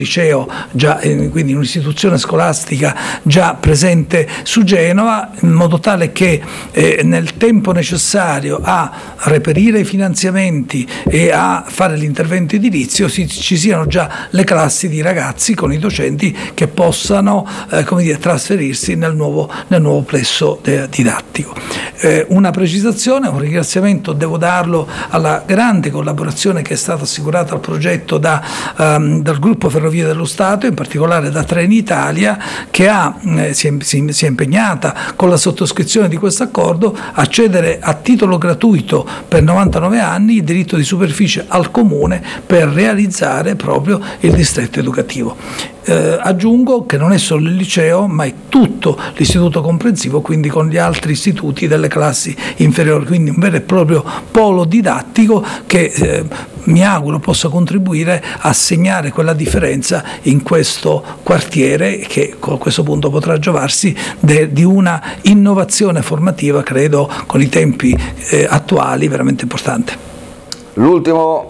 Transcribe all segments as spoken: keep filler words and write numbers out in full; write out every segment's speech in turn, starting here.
liceo, già, eh, quindi un'istituzione scolastica già presente su Genova, in modo tale che eh, nel tempo necessario a reperire i finanziamenti e a fare l'intervento edilizio si, ci siano già le classi di ragazzi con i docenti che possano eh, come dire, trasferirsi nel nuovo, nel nuovo plesso eh, didattico. Eh, una precisazione, un ringraziamento devo darlo alla grande collaborazione che è stata assicurata al progetto da, um, dal gruppo Ferrovie dello Stato, in particolare da Trenitalia, che ha, eh, si, è, si, si è impegnata con la sottoscrizione di questo accordo a cedere a titolo gratuito per novantanove anni il diritto di superficie al Comune per realizzare proprio il distretto educativo. Eh, aggiungo che non è solo il liceo, ma è tutto l'istituto comprensivo, quindi con gli altri istituti delle classi inferiori, quindi un vero e proprio polo didattico che eh, mi auguro possa contribuire a segnare quella differenza in questo quartiere che a questo punto potrà giovarsi de, di una innovazione formativa, credo, con i tempi eh, attuali veramente importante. L'ultimo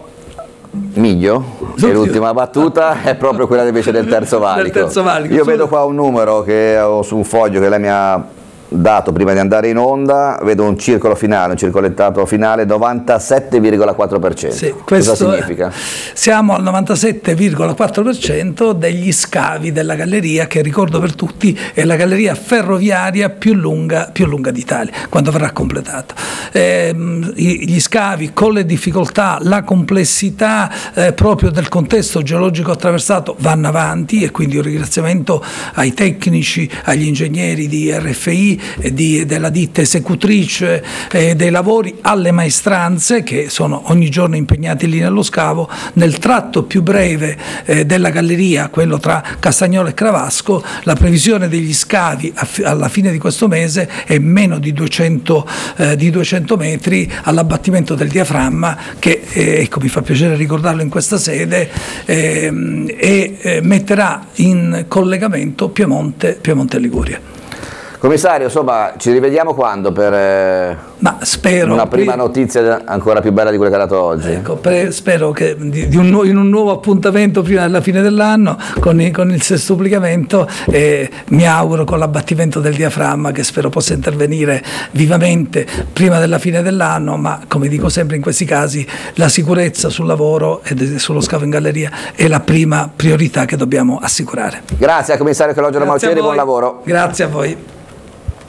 miglio e l'ultima battuta è proprio quella invece del terzo valico. Del terzo valico. Io vedo qua un numero che ho su un foglio che lei mi ha dato prima di andare in onda, vedo un circolo finale, un circolettato finale novantasette virgola quattro per cento. Sì, cosa significa? Siamo al novantasette virgola quattro per cento degli scavi della galleria, che ricordo per tutti è la galleria ferroviaria più lunga, più lunga d'Italia, quando verrà completata. Eh, gli scavi, con le difficoltà, la complessità eh, proprio del contesto geologico attraversato, vanno avanti, e quindi un ringraziamento ai tecnici, agli ingegneri di R F I, Di, della ditta esecutrice eh, dei lavori, alle maestranze che sono ogni giorno impegnati lì nello scavo. Nel tratto più breve eh, della galleria, quello tra Castagnola e Cravasco, la previsione degli scavi a, alla fine di questo mese è meno di duecento, eh, di duecento metri all'abbattimento del diaframma che, eh, ecco, mi fa piacere ricordarlo in questa sede, eh, e eh, metterà in collegamento Piemonte, Piemonte e Liguria. Commissario, insomma, ci rivediamo quando per eh, Ma spero, una prima notizia ancora più bella di quella che ha dato oggi? Ecco, pre, spero che di, di un, in un nuovo appuntamento prima della fine dell'anno con, i, con il sestuplicamento, e mi auguro con l'abbattimento del diaframma, che spero possa intervenire vivamente prima della fine dell'anno, ma come dico sempre in questi casi la sicurezza sul lavoro e sullo scavo in galleria è la prima priorità che dobbiamo assicurare. Grazie al commissario Calogero Mauceri, buon lavoro. Grazie a voi.